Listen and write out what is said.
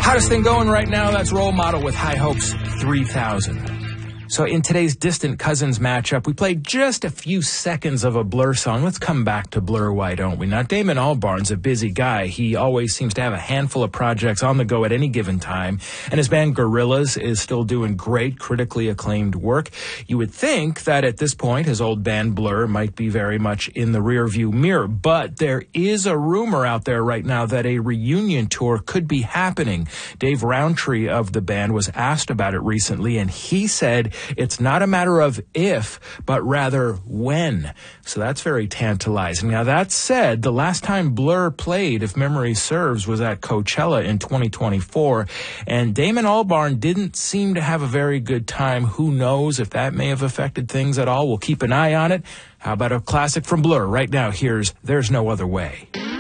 Hottest thing going right now, that's Role Model with High Hopes 3000. So in today's Distant Cousins matchup, we played just a few seconds of a Blur song. Let's come back to Blur, why don't we? Now, Damon Albarn's a busy guy. He always seems to have a handful of projects on the go at any given time. And his band Gorillaz is still doing great, critically acclaimed work. You would think that at this point, his old band Blur might be very much in the rearview mirror. But there is a rumor out there right now that a reunion tour could be happening. Dave Rowntree of the band was asked about it recently, and he said it's not a matter of if, but rather when. So that's very tantalizing. Now, that said, the last time Blur played, if memory serves, was at Coachella in 2024, and Damon Albarn didn't seem to have a very good time. Who knows if that may have affected things at all? We'll keep an eye on it. How about a classic from Blur? Right now, here's There's No Other Way.